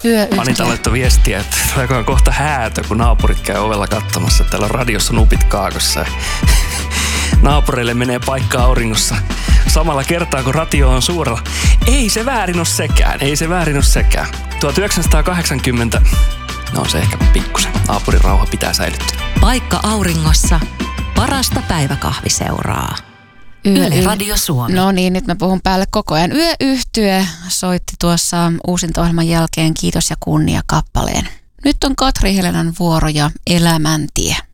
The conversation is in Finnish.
Anita laittoi viestiä, että tuleekohan kohta häätö, kun naapurit käy ovella katsomassa. Täällä on radiossa nupit kaakossa. Naapureille menee paikka auringossa samalla kertaa, kun radio on suurella. Ei se väärin ole sekään. 1980, no se ehkä pikkusen. Naapurin rauha pitää säilyttää. Paikka auringossa, parasta päiväkahviseuraa. Yle Radio Suomi. No niin, nyt mä puhun päälle koko ajan. Yöyhtye soitti tuossa uusinto-ohjelman jälkeen Kiitos ja kunnia -kappaleen. Nyt on Katri Helenan vuoro ja Elämäntie.